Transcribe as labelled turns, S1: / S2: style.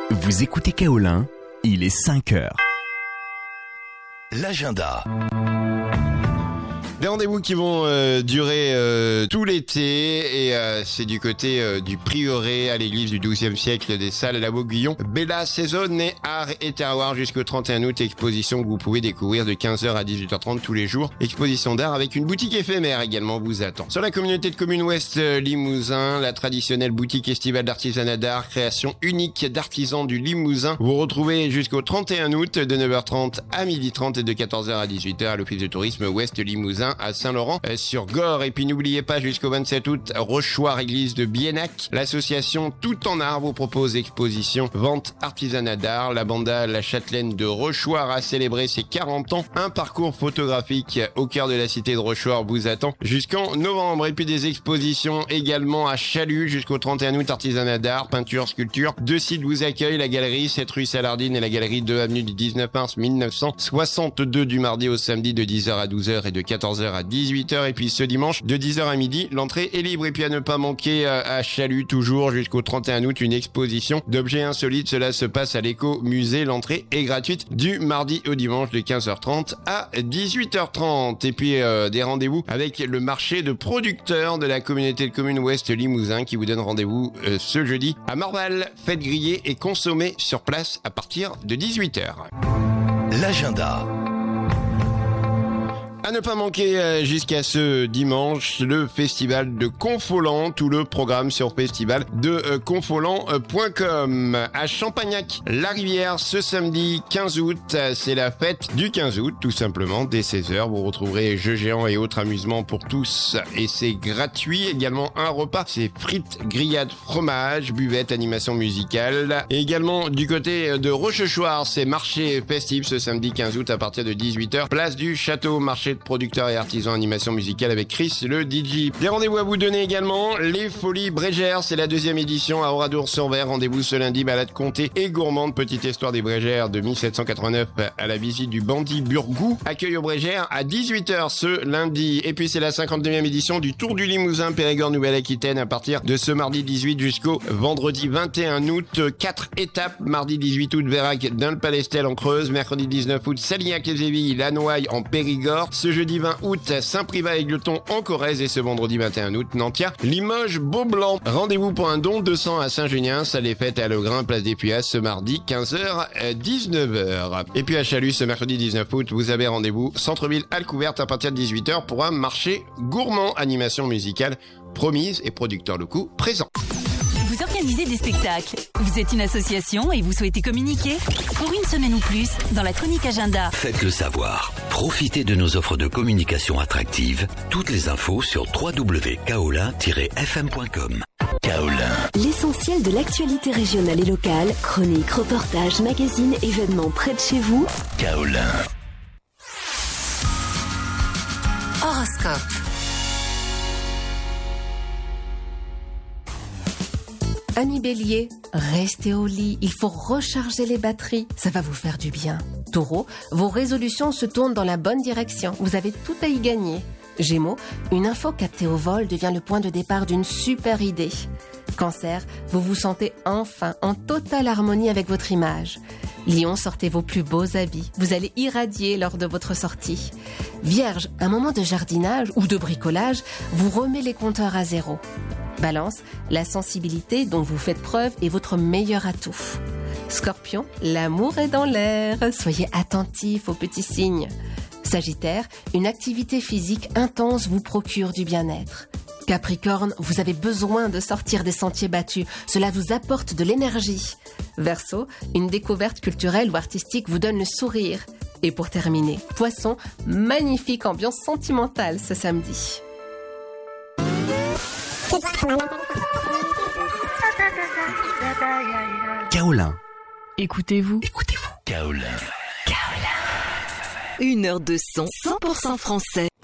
S1: Vous écoutez Kaolin, il est 5 heures.
S2: L'agenda.
S3: Des rendez-vous qui vont durer tout l'été et c'est du côté du prieuré à l'église du XIIe siècle des Salles à la Vauguillon. Bella Saison et art et terroir jusqu'au 31 août. Exposition que vous pouvez découvrir de 15h à 18h30 tous les jours. Exposition d'art avec une boutique éphémère également vous attend. Sur la communauté de communes Ouest Limousin, la traditionnelle boutique estivale d'artisanat d'art, création unique d'artisans du Limousin. Vous retrouvez jusqu'au 31 août de 9h30 à 12h30 et de 14h à 18h à l'office de tourisme Ouest Limousin à Saint-Laurent-sur-Gorre. Et puis n'oubliez pas jusqu'au 27 août, Rochoir, église de Biennac. L'association Tout en Art vous propose exposition, vente, artisanat d'art. La banda La Châtelaine de Rochoir a célébré ses 40 ans. Un parcours photographique au cœur de la cité de Rochoir vous attend jusqu'en novembre. Et puis des expositions également à Chalut jusqu'au 31 août, artisanat d'art, peinture, sculpture. Deux sites vous accueillent, la galerie 7 rue Salardine et la galerie 2 avenue du 19 mars 1962 du mardi au samedi de 10h à 12h et de 14h à 18h. Et puis ce dimanche de 10h à midi, l'entrée est libre. Et puis à ne pas manquer à Chalut, toujours jusqu'au 31 août, une exposition d'objets insolites. Cela se passe à l'éco-musée. L'entrée est gratuite du mardi au dimanche de 15h30 à 18h30. Et puis des rendez-vous avec le marché de producteurs de la communauté de communes Ouest Limousin qui vous donne rendez-vous ce jeudi à Morval. Faites griller et consommer sur place à partir de 18h.
S2: L'agenda.
S3: À ne pas manquer jusqu'à ce dimanche, le festival de Confolens, tout le programme sur festival de confolens.com. À Champagnac-la-Rivière, ce samedi 15 août, c'est la fête du 15 août, tout simplement, dès 16h. Vous retrouverez jeux géants et autres amusements pour tous, et c'est gratuit. Également un repas, c'est frites, grillades, fromage, buvette, animation musicale. Et également du côté de Rochechouart, c'est marché festif ce samedi 15 août à partir de 18h. Place du Château, marché de producteurs et artisans, animation musicale avec Chris le DJ. Des rendez-vous à vous donner également, les Folies Brégères, c'est la 2e édition à Oradour-sur-Mer. Rendez-vous ce lundi, balade comptée et gourmande, petite histoire des Brégères de 1789 à la visite du bandit Burgou. Accueil aux Brégères à 18h ce lundi. Et puis c'est la 52e édition du Tour du Limousin Périgord Nouvelle-Aquitaine à partir de ce mardi 18 jusqu'au vendredi 21 août. 4 étapes, mardi 18 août Vérac dans le Palestel en Creuse, mercredi 19 août Salignac-les-Évilles, Lannoy en Périgord. Ce jeudi 20 août, Saint-Privat-Aigleton en Corrèze et ce vendredi 21 août, Nantia, Limoges, Beaublanc. Rendez-vous pour un don de sang à Saint-Junien, ça les fêtes à Legrain, place des Puyas, ce mardi 15h, 19h. Et puis à Chalut, ce mercredi 19 août, vous avez rendez-vous centre-ville halle couverte à partir de 18h pour un marché gourmand, animation musicale promise et producteurs locaux présents.
S4: Vous organisez des spectacles, vous êtes une association et vous souhaitez communiquer? Pour une semaine ou plus, dans la chronique agenda.
S2: Faites-le savoir. Profitez de nos offres de communication attractives. Toutes les infos sur www.kaolin-fm.com. Kaolin.
S5: L'essentiel de l'actualité régionale et locale, chroniques, reportages, magazines, événements près de chez vous.
S2: Kaolin.
S4: Horoscope.
S6: Amis Bélier, restez au lit, il faut recharger les batteries, ça va vous faire du bien. Taureau, vos résolutions se tournent dans la bonne direction, vous avez tout à y gagner. Gémeaux, une info captée au vol devient le point de départ d'une super idée. Cancer, vous vous sentez enfin en totale harmonie avec votre image. Lion, sortez vos plus beaux habits, vous allez irradier lors de votre sortie. Vierge, un moment de jardinage ou de bricolage vous remet les compteurs à zéro. Balance, la sensibilité dont vous faites preuve est votre meilleur atout. Scorpion, l'amour est dans l'air, soyez attentif aux petits signes. Sagittaire, une activité physique intense vous procure du bien-être. Capricorne, vous avez besoin de sortir des sentiers battus, cela vous apporte de l'énergie. Verseau, une découverte culturelle ou artistique vous donne le sourire. Et pour terminer, Poisson, magnifique ambiance sentimentale ce samedi.
S1: Kaolin.
S4: Écoutez-vous.
S2: Kaolin.
S5: Une heure de son 100% français.